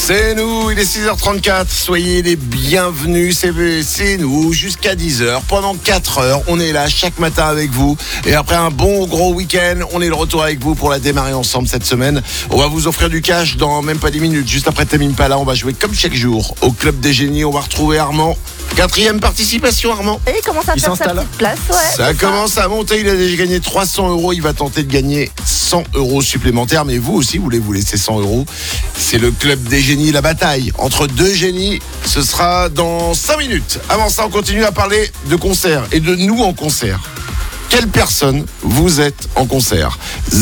C'est nous, il est 6h34, soyez les bienvenus, c'est nous, jusqu'à 10h, pendant 4 heures, on est là chaque matin avec vous, et après un bon gros week-end, on est de retour avec vous pour la démarrer ensemble cette semaine. On va vous offrir du cash dans même pas 10 minutes, juste après Tame Impala, on va jouer comme chaque jour au Club des Génies, on va retrouver Armand, 4e participation Armand. Et il commence à faire sa petite place, ouais. Ça commence à monter, il a déjà gagné 300 €, il va tenter de gagner 100 € supplémentaires, mais vous aussi, vous voulez vous laisser 100 €. C'est le Club des Génies, la bataille entre deux génies, ce sera dans 5 minutes. Avant ça, on continue à parler de concerts et de nous en concert. Quelle personne vous êtes en concert?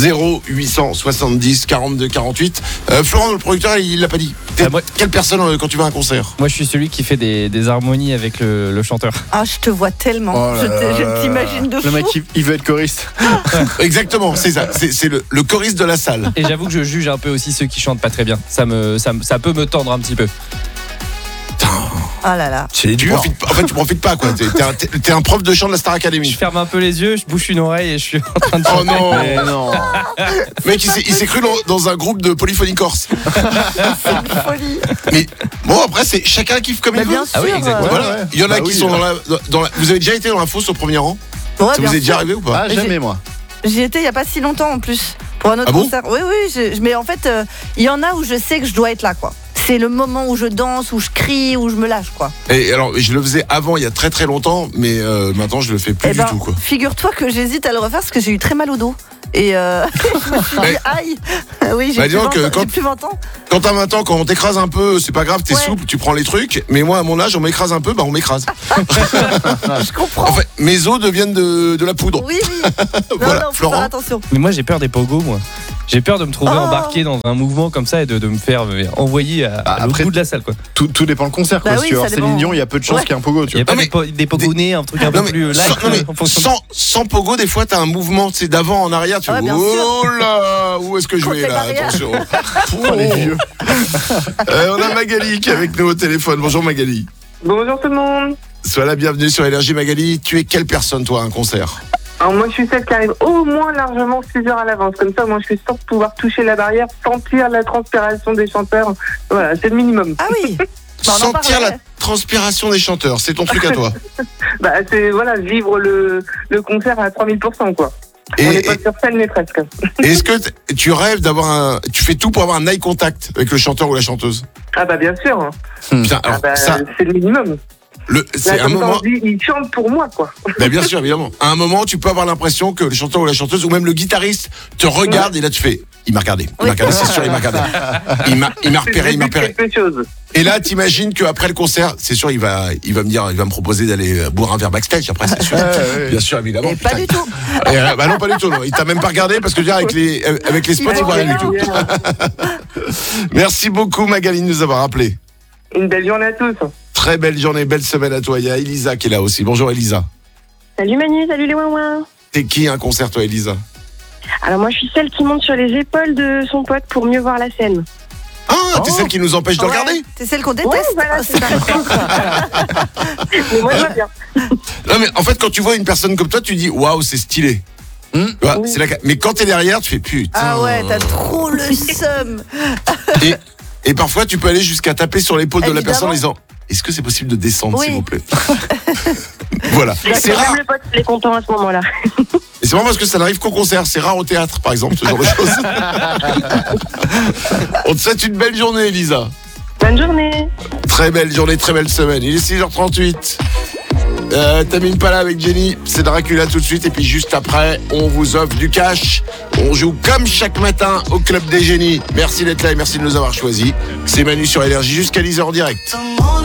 0870 42 48. Florent, le producteur, il l'a pas dit. Quelle personne quand tu vas à un concert? Moi, je suis celui qui fait des harmonies avec le chanteur. Ah, je te vois tellement. Je t'imagine de fou. Le mec, il veut être choriste. Exactement, c'est ça. C'est le choriste de la salle. Et j'avoue que je juge un peu aussi ceux qui chantent pas très bien. Ça peut me tendre un petit peu. Oh là là. C'est dur. Tu profites pas, quoi. T'es un prof de chant de la Star Academy. Je ferme un peu les yeux, je bouche une oreille et je suis en train de chanter. Oh non. Mais non. Mec, il s'est cru dans un groupe de polyphonie corse. C'est une folie. Mais bon, après, c'est chacun kiffe comme il veut. Bien sûr. Ah oui, exactement. Voilà. Ouais. Il y en a Bah qui oui, sont ouais. dans la. Vous avez déjà été dans la fosse au premier rang? Ouais, Ça vous bien est déjà sûr. arrivé ou pas? Ah, jamais moi. J'y étais il y a pas si longtemps en plus pour un autre Ah bon concert. Oui, mais en fait, il y en a où je sais que je dois être là, quoi. C'est le moment où je danse, où je crie, où je me lâche, quoi. Et alors, je le faisais avant, il y a très très longtemps, mais maintenant je le fais plus du tout, quoi. Figure-toi que j'hésite à le refaire parce que j'ai eu très mal au dos. Et je me suis dit, aïe. Oui, j'ai plus 20 ans. Quand t'as 20 ans, quand on t'écrase un peu, c'est pas grave, t'es Ouais. souple, tu prends les trucs. Mais moi, à mon âge, on m'écrase un peu, on m'écrase. Je comprends. En fait, mes os deviennent de la poudre. Oui. Voilà, Non, faut Florent. faire attention. Mais moi, j'ai peur des pogos, moi. J'ai peur de me trouver embarqué dans un mouvement comme ça et de me faire envoyer à l'autre après, bout de la salle, quoi. Tout dépend le concert. Bah Quoi. oui, Si tu vas ça voir Céline dépend. Dion, il y a peu de chances Ouais. qu'il y ait un pogo. Tu Il y a vois. pas des pogos nés, un truc un peu plus light. En fonction de- sans pogo, des fois, t'as un mouvement, c'est d'avant en arrière. Tu Ouais, fais, bien oh là, où est-ce que je Contre vais les là? barrières. Attention. Oh, les vieux. On a Magali qui est avec nous au téléphone. Bonjour Magali. Bonjour tout le monde. Sois la bienvenue sur Énergie Magali. Tu es quelle personne, toi, à un concert? Alors moi je suis celle qui arrive au moins largement 6 heures à l'avance. Comme ça moi je suis sûre de pouvoir toucher la barrière, sentir la transpiration des chanteurs. Voilà, c'est le minimum. Ah oui. Bah, on en Sentir parlait. la transpiration des chanteurs, c'est ton truc à toi. Bah c'est voilà, vivre le concert à 3000%, quoi. Et- On n'est pas sur scène mais presque. Est-ce que tu rêves tu fais tout pour avoir un eye contact avec le chanteur ou la chanteuse? Ah bah bien sûr. Putain, alors, ça, c'est le minimum. c'est Là, un comme ça, moment. on dit, ils chantent pour moi, quoi. Bah, bien sûr, évidemment. À un moment, tu peux avoir l'impression que le chanteur ou la chanteuse ou même le guitariste te regarde et là tu fais, il m'a regardé, c'est sûr, il m'a regardé. Il m'a repéré, il m'a repéré. Quelque chose. Et là, t'imagines qu'après le concert, c'est sûr, il va me proposer d'aller boire un verre backstage après, c'est sûr. Bien sûr, évidemment. Et pas Putain. du tout. Bah non, pas du tout. Non. Il t'a même pas regardé parce que je veux dire, avec les spots, il voit rien du tout. Merci beaucoup Magali de nous avoir appelé. Une belle journée à tous. Très belle journée, belle semaine à toi. Il y a Elisa qui est là aussi. Bonjour Elisa. Salut Manu, salut les ouin-ouin. T'es qui un concert toi Elisa? Alors moi je suis celle qui monte sur les épaules de son pote pour mieux voir la scène. Ah, t'es celle qui nous empêche de regarder? Ouais, c'est celle qu'on déteste. Ouais, voilà, Ah, c'est important, ça. Mais moi je vois bien. Non mais en fait quand tu vois une personne comme toi, tu dis waouh, c'est stylé. Tu vois, Oui. c'est mais quand t'es derrière, tu fais putain. Ah ouais, t'as trop le seum. Et parfois tu peux aller jusqu'à taper sur l'épaule de la Évidemment. personne en disant est-ce que c'est possible de descendre Oui. s'il vous plaît? Voilà. C'est D'accord, rare. même le pote il est content à ce moment-là. Et c'est marrant parce que ça n'arrive qu'au concert. C'est rare au théâtre, par exemple, ce genre de choses. On te souhaite une belle journée, Elisa. Bonne journée. Très belle journée, très belle semaine. Il est 6h38. Tame Impala avec Jenny. C'est Dracula tout de suite. Et puis juste après, on vous offre du cash. On joue comme chaque matin au Club des Génies. Merci d'être là et merci de nous avoir choisis. C'est Manu sur Énergie jusqu'à 10h en direct.